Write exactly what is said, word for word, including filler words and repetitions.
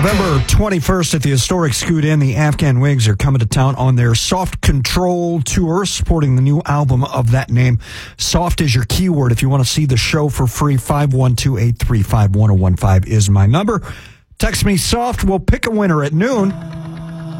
November twenty-first at the historic Scoot Inn, the Afghan Wigs are coming to town on their Soft Control tour, supporting the new album of that name. Soft is your keyword. If you want to see the show for free, five one two, eight three five, one oh one five is my number. Text me soft. We'll pick a winner at noon.